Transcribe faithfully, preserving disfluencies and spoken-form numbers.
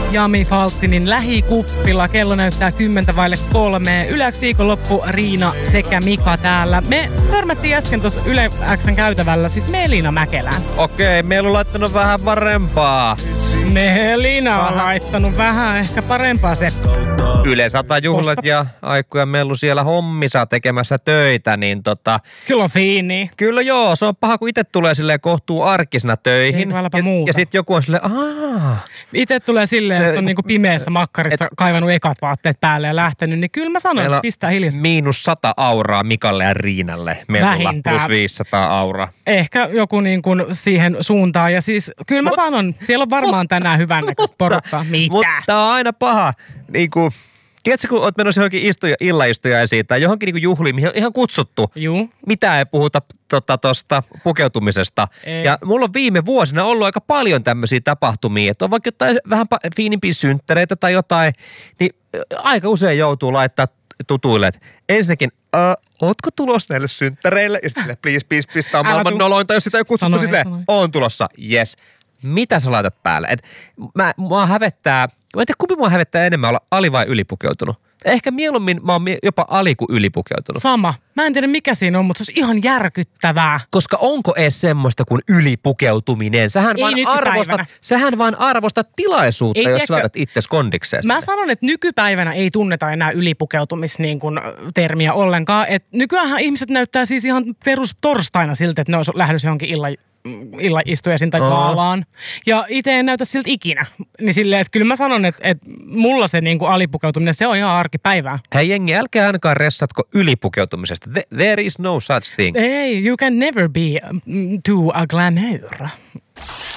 Jami Falttinin lähikuppila. Kello näyttää kymmentä vaille kolme. Yle X viikonloppu, Riina sekä Mika täällä. Me törmättiin äsken tuossa Yle X:n käytävällä, siis Melina Mäkelään. Okei, meillä on laittanut vähän parempaa. Melina on laittanut vähän ehkä parempaa se. Yle sata juhlat Posta. Ja Aikku ja Mellu siellä hommissa tekemässä töitä, niin tota... Kyllä on fiini. Kyllä joo, se on paha, kun itse tulee silleen kohtuu arkisena töihin. Ei, ja, muuta. ja sit joku on silleen, aah. Itse tulee silleen, että on niinku pimeässä makkarissa et, kaivannut ekat vaatteet päälle ja lähtenyt, niin kyllä mä sanon, että pistää hiljaisesti. Miinus sata auraa Mikalle ja Riinalle. Mellulla plus viisisataa auraa. Ehkä joku niin kuin siihen suuntaan. Ja siis kyllä mä Mut, sanon, siellä on varmaan tänään hyvännäköistä porukkaa. Mitä? Mutta tää on aina paha. Niin kuin, tiedätkö, kun oot menossa johonkin istuja, illaistujaisiin tai johonkin niin kuin juhliin, mihin on ihan kutsuttu. Juu. Mitä ei puhuta tuosta tota, pukeutumisesta. Ei. Ja mulla on viime vuosina ollut aika paljon tämmöisiä tapahtumia, että on vaikka jotain vähän fiinimpiä synttäreitä tai jotain, niin aika usein joutuu laittaa tutuille, että ensinnäkin, äh, ootko tulossa näille synttäreille? Ja sitten please, please, please, tää on maailman nolointa, jos sitä ei kutsuttu silleen, oon tulossa, yes. Mitä sä laitat päälle? Et mä, mua hävettää, mä en tiedä, kumpi mua hävettää enemmän olla ali- vai ylipukeutunut. Ehkä mieluummin mä oon jopa ali- kuin ylipukeutunut. Sama. Mä en tiedä mikä siinä on, mutta se on ihan järkyttävää. Koska onko edes semmoista kuin ylipukeutuminen? Sähän, ei vaan arvostat, sähän vaan arvostat tilaisuutta, ei, jos tiedätkö, laitat itses kondikseen. Mä sanon, että nykypäivänä ei tunneta enää ylipukeutumis niin kuin termiä ollenkaan. Et nykyäänhän ihmiset näyttää siis ihan perus torstaina siltä, että ne olisi lähdössä johonkin illan illaistujaisiin tai gaalaan. Ja itse en näytä siltä ikinä. Niin silleen, että kyllä mä sanon, että, että mulla se niin kuin alipukeutuminen, se on ihan arkipäivää. Hei jengi, älkää ainakaan ressatko ylipukeutumisesta. There is no such thing. Hey, you can never be too a glamour.